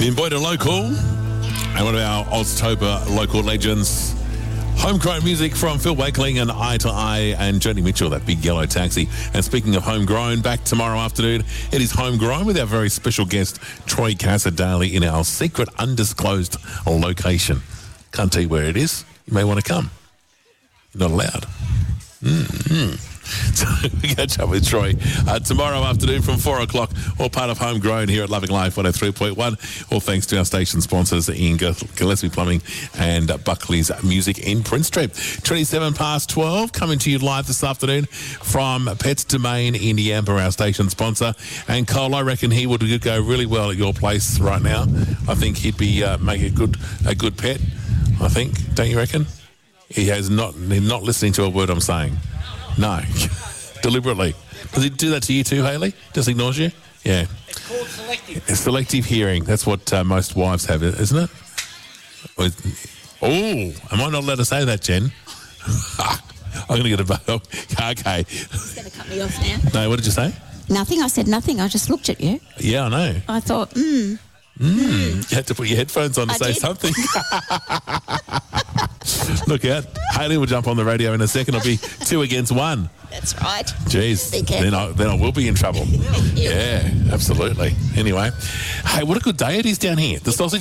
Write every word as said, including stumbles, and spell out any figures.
The Embroider Local, and one of our Oztober local legends, homegrown music from Phil Wakeling and Eye to Eye and Joni Mitchell, that big yellow taxi. And speaking of homegrown, back tomorrow afternoon, it is homegrown with our very special guest, Troy Cassar-Daley, in our secret undisclosed location. Can't tell you where it is. You may want to come. You're not allowed. Mm-hmm. So we catch up with Troy uh, tomorrow afternoon from four o'clock, all part of Homegrown here at Loving Life one oh three point one. All thanks to our station sponsors, Ian Gillespie Plumbing and uh, Buckley's Music in Prince Street. twenty-seven past twelve, coming to you live this afternoon from Pets Domain in Yamba, our station sponsor. And Cole, I reckon he would go really well at your place right now. I think he'd be uh, make a good a good pet, I think. Don't you reckon? He has not, he's not listening to a word I'm saying. No, deliberately. Does he do that to you too, Hayley? Just ignores you? Yeah. It's called selective. It's selective hearing. That's what uh, most wives have, isn't it? Oh, am I not allowed to say that, Jen? I'm going to get a vote. Okay. He's going to cut me off now. No, what did you say? Nothing. I said nothing. I just looked at you. Yeah, I know. I thought, hmm. Mm. You had to put your headphones on to I say did. something. Look out. Hayley will jump on the radio in a second. It'll be two against one. That's right. Jeez. Be careful. Then I, then I will be in trouble. Yeah, absolutely. Anyway, hey, what a good day it is down here. The sausage